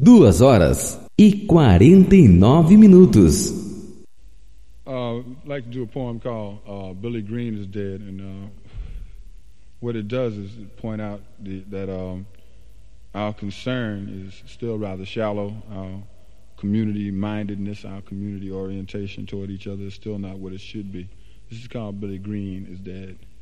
2h49 I'd like to do a poem called Billy Green is Dead, and what it does is point out that our concern is still rather shallow. Our community mindedness, our community orientation toward each other is still not what it should be. This is called Billy Green is Dead.